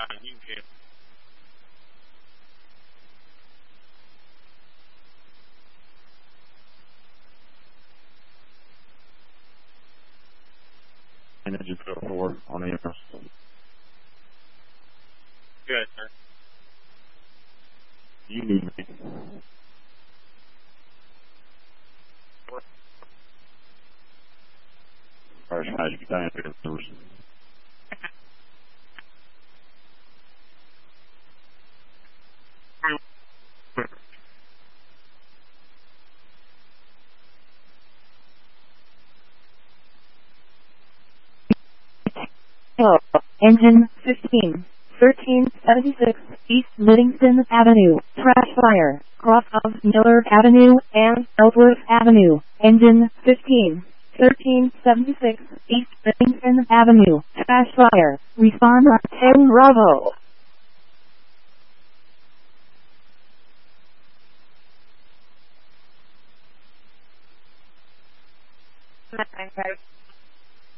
يمكن. And engine 4 on AMS. Good, sir. You need me. Alright, guys, you can die Engine 15, 1376, East Livingston Avenue, trash fire, cross of Miller Avenue and Ellsworth Avenue. Engine 15, 1376, East Livingston Avenue, trash fire, respond on 10 Bravo. Okay.